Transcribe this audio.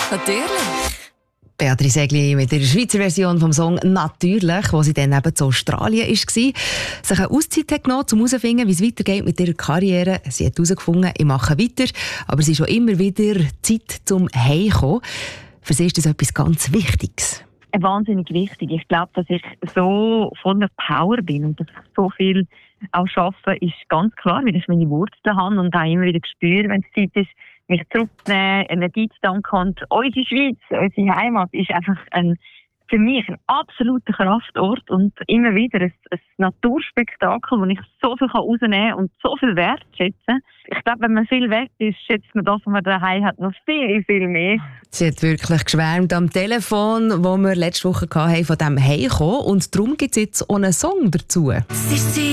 Natürlich. Beatrice Egli mit der Schweizer Version vom Song «Natürlich», wo sie dann eben zu Australien war. Sich eine Auszeit hat genommen, um herauszufinden, wie es weitergeht mit ihrer Karriere. Sie hat herausgefunden, ich mache weiter, aber es ist schon immer wieder Zeit zum Heimkommen. Für sie ist das etwas ganz Wichtiges. Wahnsinnig wichtig. Ich glaube, dass ich so voller Power bin und dass ich so viel auch arbeite, ist ganz klar, weil ich meine Wurzeln habe und auch immer wieder spüre, wenn es Zeit ist, mich zurückzunehmen, Energie zu danken. Und unsere Schweiz, unsere Heimat, ist einfach für mich ein absoluter Kraftort und immer wieder ein Naturspektakel, wo ich so viel rausnehmen kann und so viel wertschätzen. Ich glaube, wenn man viel weg ist, schätzt man das, was man daheim hat, noch viel, viel mehr. Sie hat wirklich geschwärmt am Telefon, wo wir letzte Woche hatten, von dem Heimkommen. Und darum gibt es jetzt auch einen Song dazu.